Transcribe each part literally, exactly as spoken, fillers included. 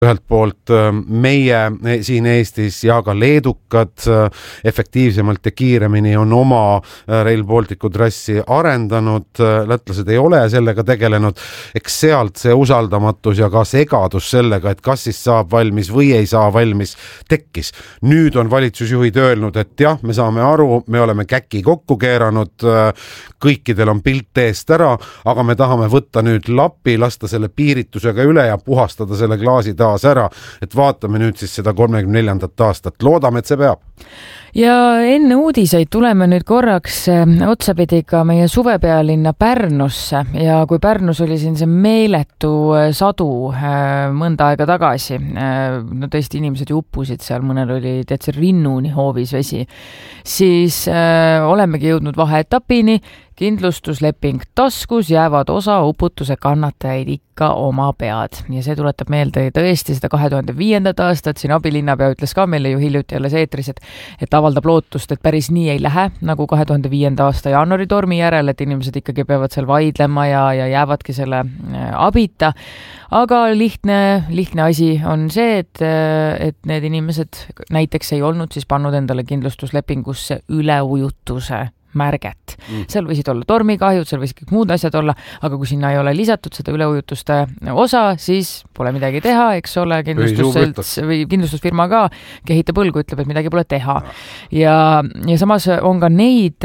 ühelt poolt meie siin Eestis ja ka leedukad efektiivsemalt ja kiiremini on oma Rail Balticu trassi arendanud, lätlased ei ole sellega tegelenud, eks sealt see usaldamatus ja ka segadus sellega, et kas siis saab valmis või ei saa valmis, tekkis. Nüüd on valitsusjuhid öelnud, et jah, me saame aru, me oleme käki kokku keeranud, kõikidel on pilt eest ära, aga me tahame võtta nüüd lappi, lasta selle piiritusega üle ja puhastada selle klaasi taas ära, et vaatame nüüd siis seda kolmekümne neljandat aastat. Loodame, et see peab. Ja enne uudiseid tuleme nüüd korraks otsapidi ka meie suvepealinna Pärnusse ja kui Pärnus oli siin see meeletu sadu mõnda aega tagasi, no tõesti inimesed ju uppusid seal, mõnel oli täitsa rinnuni hoovis vesi, siis äh, olemegi jõudnud vaheetapini, kindlustusleping taskus, jäävad osa uputuse kannatajaid ikka oma pead. Ja see tuletab meelde tõesti seda kahe tuhande viiendat aastat, siin abilinnapea ütles ka meile ju hiljuti alles eetris, et, et avaldab lootust, et päris nii ei lähe, nagu kahe tuhande viienda aasta jaanuari tormi järel, et inimesed ikkagi peavad seal vaidlema ja, ja jäävadki selle abita. Aga lihtne, lihtne asi on see, et, et need inimesed näiteks ei olnud siis pannud endale kindlustuslepingusse üleujutuse märget. Mm. Seal võisid olla tormikahjud, seal võisid kõik muud asjad olla, aga kui sinna ei ole lisatud seda üleujutuste osa, siis pole midagi teha, eks ole, kindlustusselts või kindlustusfirma ka kehitab õlgu, ütleb, et midagi pole teha. Ja, ja samas on ka neid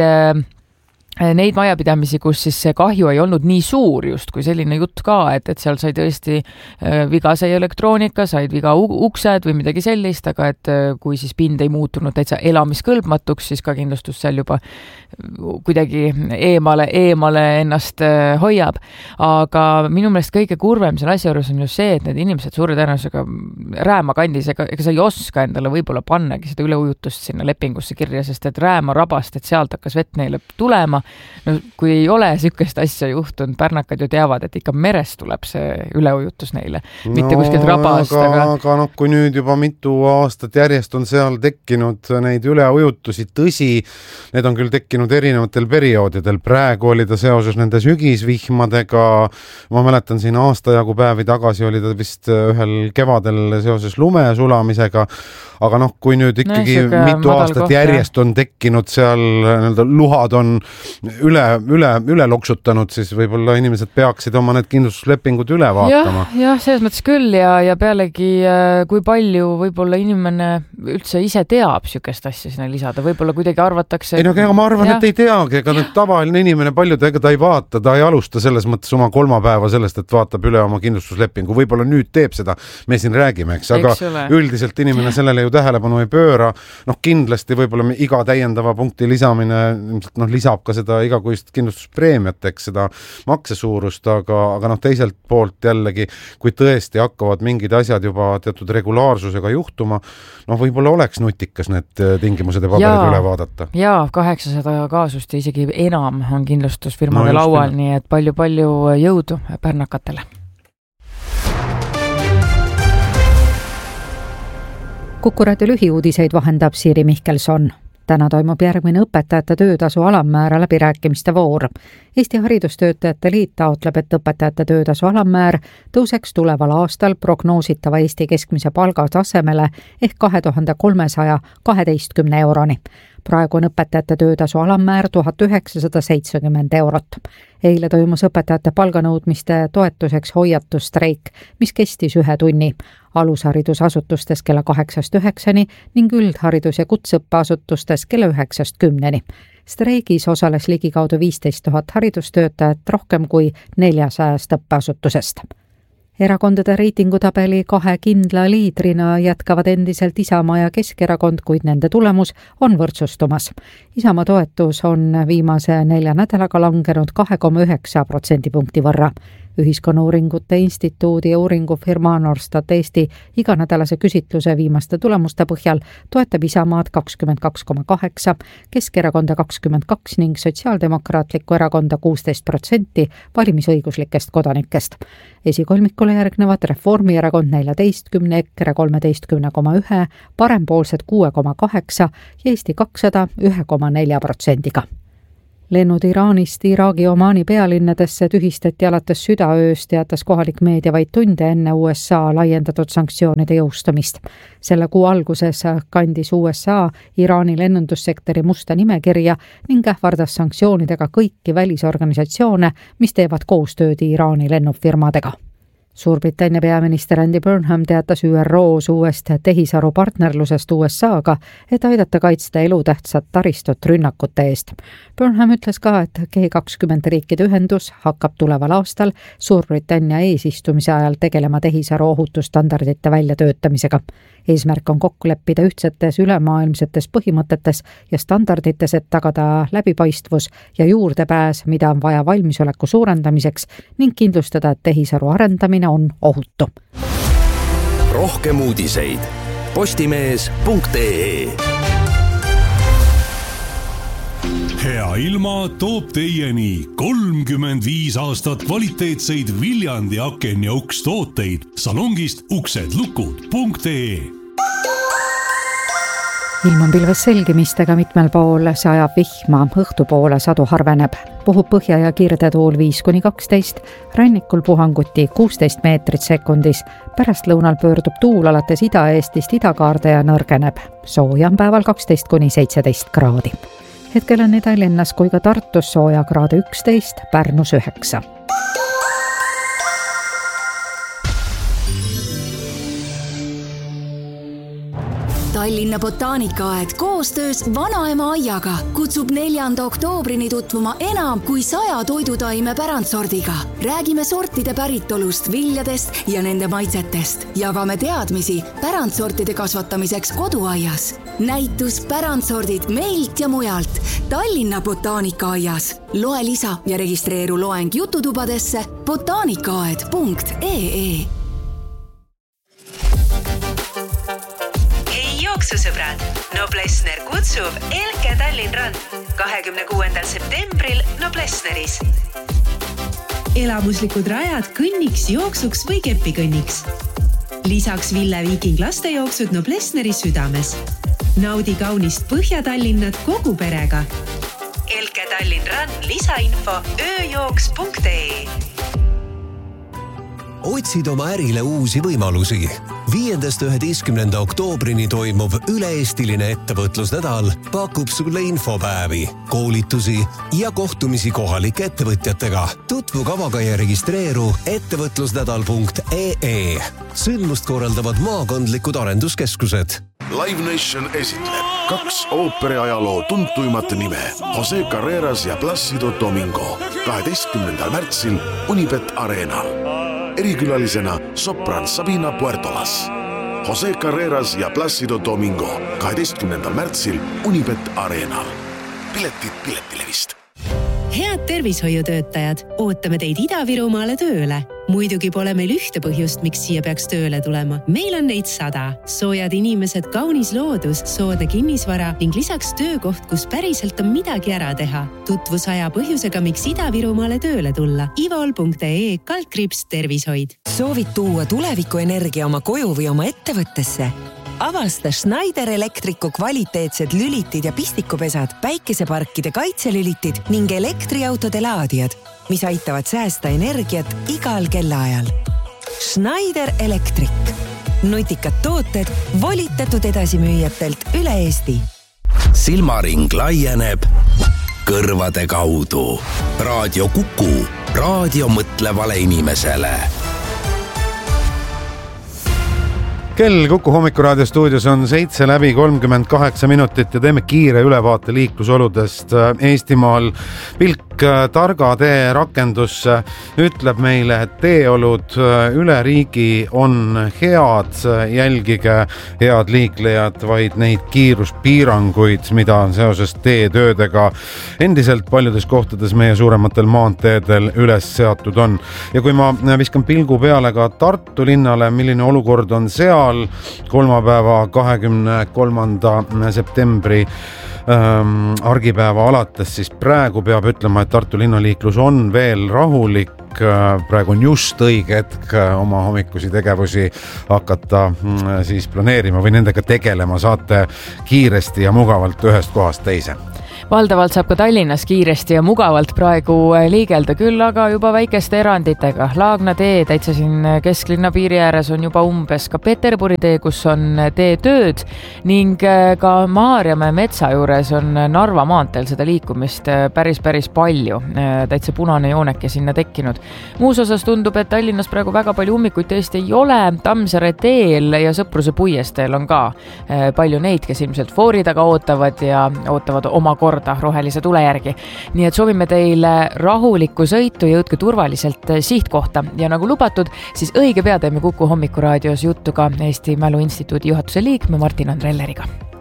neid majapidamisi, kus siis see kahju ei olnud nii suur just, kui selline jutt ka, et, et seal sai tõesti viga sai elektroonika, said viga uksed või midagi sellist, aga et kui siis pind ei muutunud täitsa elamiskõlbmatuks, siis ka kindlustus seal juba kuidagi eemale, eemale ennast hoiab. Aga minu meelest kõige kurvem selle asja juures on ju see, et need inimesed suure tõenäosusega Rääma kandis, ega, ega sa ei oska endale võib-olla pannagi seda üleujutust sinna lepingusse kirja, sest et Rääma rabast, et sealt hakkas vett neile tulema. No, kui ei ole sükest asja juhtunud, pärnakad ju teavad, et ikka merest tuleb see üleujutus neile, mitte no, kuskilt rabast. Aga, aga... aga noh, kui nüüd juba mitu aastat järjest on seal tekkinud neid üleujutusi, tõsi, need on küll tekkinud erinevatel perioodidel. Praegu oli ta seoses nende sügisvihmadega, ma mäletan siin aasta jagu päevi tagasi oli ta vist ühel kevadel seoses lume sulamisega, aga noh, kui nüüd ikkagi no, mitu aastat kohta. Järjest on tekkinud seal, luhad on üle, üle, üle loksutanud, siis võib-olla inimesed peaksid oma need kindlustuslepingud üle vaatama. Jah, jah, selles mõttes küll ja, ja pealegi kui palju võib-olla inimene üldse ise teab sükest asja sinna lisada, võib-olla kuidagi arvatakse... Ei no ega ma arvan, ja. Et ei teagi, ega nüüd tavaline inimene palju ta, ega ta ei vaata, ta ei alusta selles mõttes oma kolmapäeva sellest, et vaatab üle oma kindlustuslepingu, võib-olla nüüd teeb seda, me siin räägime, eks, aga eks üldiselt inimene sellele ju tähelepanu ei pööra, noh kindlasti võib-olla iga täiendava punkti lisamine noh, lisab ka seda igakuist kindlustuspreemiat, eks seda maksesuurust, aga, aga noh teiselt poolt jällegi, kui tõesti hakkavad mingid asjad juba teatud regulaarsusega juhtuma, noh võib-olla oleks nutikas need tingimused ja paberid ja, üle vaadata. Jaa, kaheksasada kaasust ja isegi enam on kindlustusfirmade no, laual, nii et palju-palju jõudu pärnakatele. Kukuraadio lühiuudiseid vahendab Siiri Mihkelson. Täna toimub järgmine õpetajate töötasu alammäära läbirääkimiste voor. Eesti Haridustöötajate Liit taotleb, et õpetajate töötasu alammäär tõuseks tuleval aastal prognoositava Eesti keskmise palga tasemele ehk kahe tuhande kolmesaja kaheteistkümne euroni. Praegu on õpetajate töötasu alammäär tuhat üheksasada seitsekümmend eurot. Eile toimus õpetajate palganõudmiste toetuseks hoiatusstreik, mis kestis ühe tunni. Alusharidusasutustes kella kaheksast üheksani ning üldharidus- ja kutseõppeasutustes kella üheksast kümneni. Streigis osales ligikaudu viisteist tuhat haridustöötajat rohkem kui neljasajast õppeasutusest. Erakondade reitingutabeli kahe kindla liidrina jätkavad endiselt Isamaa ja Keskerakond, kuid nende tulemus on võrdsustumas. Isamaa toetus on viimase nelja nädalaga langenud kahe koma üheksa protsendipunkti võrra. Ühiskonnauuringute instituudi ja uuringufirma Norstat Eesti iganädalase küsitluse viimaste tulemuste põhjal toetab Isamaad kakskümmend kaks koma kaheksa, Keskerakonda kakskümmend kaks ning Sotsiaaldemokraatlikku erakonda kuusteist protsenti valimisõiguslikest kodanikest. Esikolmikule järgnevad Reformierakond neljateistkümne, EKRE kolmeteistkümne koma ühe, parempoolsed kuue koma kaheksa ja Eesti kakssada ühe koma nelja protsendiga. lennud Iraanist Iraagi Omaani pealinnadesse tühistati alates südaööst, teatas kohalik meedia vaid tunde enne U S A laiendatud sanktsioonide jõustumist. Selle kuu alguses kandis U S A Iraani lennundussektori musta nimekirja ning ähvardas sanktsioonidega kõiki välisorganisatsioone, mis teevad koostööd Iraani lennufirmadega. Suurbritannia peaminister Andy Burnham teatas Ü R O's uuest tehisaru partnerlusest U S A-ga, et aidata kaitsta elutähtsat taristut rünnakute eest. Burnham ütles ka, et G kakskümmend riikide ühendus hakkab tuleval aastal Suurbritannia eesistumise ajal tegelema tehisaru ohutusstandardite väljatöötamisega. Eesmärk on kokku leppida ühtsetes ülemaailmsetes põhimõtetes ja standardites, et tagada läbipaistvus ja juurdepääs, mida on vaja valmisoleku suurendamiseks ning kindlustada, et tehisaru arendamine on ohutu. Rohkem uudiseid postimees punkt ee. Hea ilma toob teieni kolmkümmend viis aastat kvaliteetseid Viljandi aken ja uks tooteid salongist uksedlukud punkt ee. Ilm on pilves selgimistega mitmel pool, see ajab vihma, õhtupoole sadu harveneb. Puhub põhja- ja kirdetuul viis kuni kaksteist, rannikul puhanguti kuusteist meetrit sekundis. Pärast lõunal pöördub tuul alates Ida-Eestist idakaarde ja nõrgeneb. Sooja on päeval kaksteist kuni seitseteist kraadi. Hetkel on nii Tallinnas kui ka Tartus sooja kraade üksteist, Pärnus üheksa. Tallinna botaanikaaed koostöös Vanaema aiaga kutsub neljanda oktoobrini tutvuma enam kui saja toidutaime pärandsordiga. Räägime sortide päritolust, viljadest ja nende maitsetest. Jagame teadmisi pärandsortide kasvatamiseks koduaias. Näitus pärandsordid meilt ja mujalt Tallinna botaanikaaias. Loe lisa ja registreeru loeng jututubadesse botaanikaaed punkt ee. Jooksusõbrad, Noblessner kutsub Elke Tallinn Rand kahekümne kuuendal septembril Noblessneris. Elamuslikud rajad kõnniks, jooksuks või kepikõnniks. Lisaks Ville Viiking lastejooksud Noblessneri südames. Naudi kaunist Põhja-Tallinnat kogu perega. Elke Tallinn Rand lisainfo ööjooks punkt ee. Otsid oma ärile uusi võimalusi. Viiendast üheteistkümnenda oktoobrini toimuv üle-eestiline ettevõtlusnädal pakub sulle infopäevi, koolitusi ja kohtumisi kohalike ettevõtjatega. Tutvu kavaga ja registreeru ettevõtlusnädal punkt ee. Sündmust korraldavad maakondlikud arenduskeskused. Live Nation esitleb kaks ooperiajaloo tuntuimat nime Jose Carreras ja Plácido Domingo kaheteistkümnendal märtsil Unibet Arenal. Erikülalisena sopran Sabina Puertolas. Jose Carreras ja Plácido Domingo kaheteistkümnendal märtsil Unibet Arenal. Piletid Piletilevist. Head tervishoiutöötajad, ootame teid Ida-Virumaale tööle. Muidugi pole meil ühte põhjust, miks siia peaks tööle tulema. Meil on neid sada. Soojad inimesed, kaunis loodus, soodne kinnisvara ning lisaks töökoht, kus päriselt on midagi ära teha. Tutvu saja põhjusega, miks Ida-Virumaale tööle tulla. ivol punkt ee kaldkriips tervishoid. Soovid tuua tulevikuenergia oma koju või oma ettevõttesse? Avasta Schneider Elektriku kvaliteetsed lülitid ja pistikupesad, päikeseparkide kaitselülitid ning elektriautode laadijad, mis aitavad säästa energiat igal kellaajal. Schneider Elektrik. Nutikad tooted volitatud edasimüüjatelt üle Eesti. Silmaring laieneb kõrvade kaudu. Raadio Kuku. Raadio mõtlevale inimesele. Kell Kuku Hommikuraadio stuudios on seitse läbi kolmkümmend kaheksa minutit ja teeme kiire ülevaate liiklusoludest Eestimaal. Pilk Targa tee rakendusse ütleb meile, et teeolud üle riigi on head. Jälgige head liiklejad vaid neid kiiruspiiranguid, mida on seoses teetöödega endiselt paljudes kohtades meie suurematel maanteedel üles seatud on. Ja kui ma viskan pilgu peale ka Tartu linnale, milline olukord on seal, kolmapäeva kahekümne kolmanda septembri ähm, argipäeva alates, siis praegu peab ütlema, et Tartu linnaliiklus on veel rahulik. Praegu on just õige hetk oma hommikusi tegevusi hakata siis planeerima või nendega tegelema. Saate kiiresti ja mugavalt ühest kohast teise. valdavalt saab ka Tallinnas kiiresti ja mugavalt praegu liigelda, küll aga juba väikeste eranditega. Laagna tee täitsa siin kesklinna piiri ääres on juba umbes ka Peterburi tee, kus on teetööd ning ka Maarjamäe metsa juures on Narva maanteel seda liikumist päris, päris palju. Täitsa punane jooneke sinna tekkinud. Muus osas tundub, et Tallinnas praegu väga palju ummikuid tõesti ei ole. Tammsaare teel ja Sõpruse puiesteel on ka palju neid, kes ilmselt foori taga ootavad ja ootavad oma korda rohelise tule järgi. Nii et soovime teile rahulikku sõitu ja jõudke turvaliselt sihtkohta. Ja nagu lubatud, siis õige pea teeme Kuku hommikuraadios juttu ka Eesti Mälu Instituudi juhatuse liikme Martin Andrelleriga.